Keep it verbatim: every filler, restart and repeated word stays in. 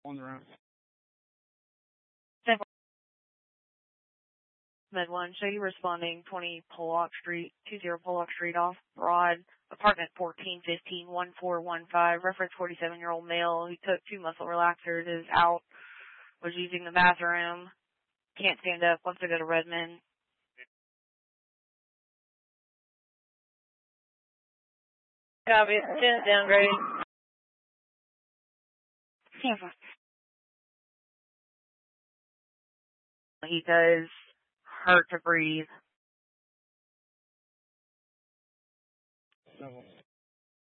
On the round. Med one, show you responding twenty Pollock Street, two zero Pollock Street off Broad, apartment fourteen fifteen one four one five, reference forty-seven-year-old male who took two muscle relaxers, is out, was using the bathroom, can't stand up, wants to go to Redmond. Copy, ten downgrading. He does hurt to breathe. Several.